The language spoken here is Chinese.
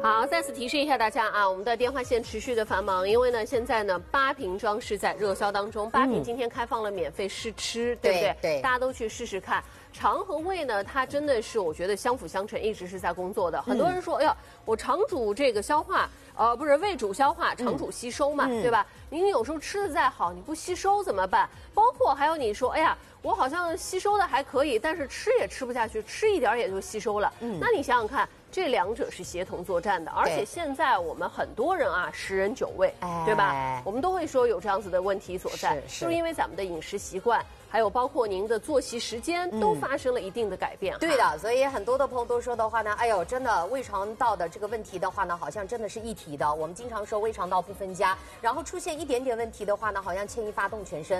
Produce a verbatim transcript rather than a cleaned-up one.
好，再次提示一下大家啊，我们的电话线持续的繁忙，因为呢，现在呢八瓶装是在热销当中，八瓶今天开放了免费试吃，嗯、对不对？ 对， 大家都去试试看。肠和胃呢，它真的是我觉得相辅相成，一直是在工作的。很多人说，哎呀，我肠主这个消化，呃，不是胃主消化，肠主吸收嘛，嗯、对吧？您有时候吃的再好，你不吸收怎么办？包括还有你说，哎呀，我好像吸收的还可以，但是吃也吃不下去，吃一点也就吸收了。嗯，那你想想看。这两者是协同作战的，而且现在我们很多人啊，十人九胃，对吧？我们都会说有这样子的问题所在，是就是因为咱们的饮食习惯，还有包括您的作息时间，都发生了一定的改变。 对的，所以很多的朋友都说的话呢，哎呦，真的胃肠道的这个问题的话呢，好像真的是一体的。我们经常说胃肠道不分家，然后出现一点点问题的话呢，好像牵一发动全身。